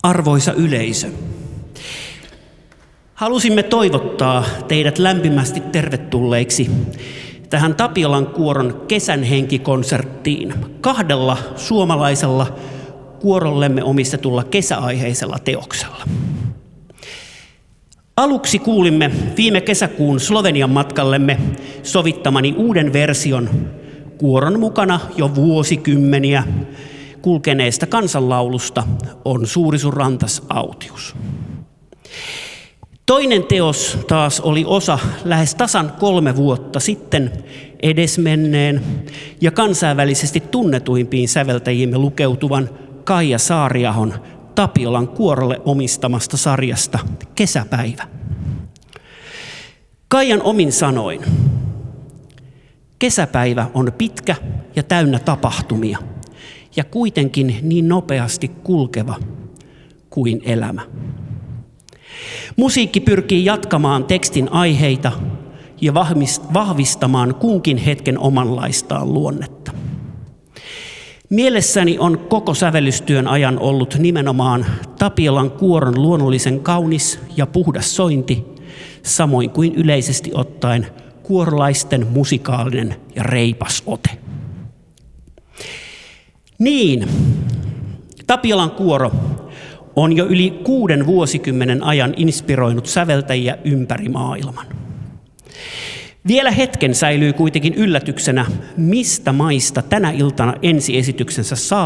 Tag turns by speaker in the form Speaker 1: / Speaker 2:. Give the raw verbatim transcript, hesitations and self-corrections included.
Speaker 1: Arvoisa yleisö, halusimme toivottaa teidät lämpimästi tervetulleiksi tähän Tapiolan kuoron kesän henkikonserttiin kahdella suomalaisella kuorollemme omistetulla kesäaiheisella teoksella. Aluksi kuulimme viime kesäkuun Slovenian matkallemme sovittamani uuden version kuoron mukana jo vuosikymmeniä kulkeneesta kansanlaulusta On suuri sun rantas autius. Toinen teos taas oli osa lähes tasan kolme vuotta sitten edesmenneen ja kansainvälisesti tunnetuimpiin säveltäjiimme lukeutuvan Kaija Saariahon Tapiolan kuorolle omistamasta sarjasta Kesäpäivä. Kaijan omin sanoin: kesäpäivä on pitkä ja täynnä tapahtumia ja kuitenkin niin nopeasti kulkeva kuin elämä. Musiikki pyrkii jatkamaan tekstin aiheita ja vahvistamaan kunkin hetken omanlaistaan luonnetta. Mielessäni on koko sävellystyön ajan ollut nimenomaan Tapiolan kuoron luonnollisen kaunis ja puhdas sointi, samoin kuin yleisesti ottaen kuorolaisten musikaalinen ja reipas ote. Niin, Tapiolan kuoro on jo yli kuuden vuosikymmenen ajan inspiroinut säveltäjiä ympäri maailman. Vielä hetken säilyy kuitenkin yllätyksenä, mistä maista tänä iltana ensiesityksensä saa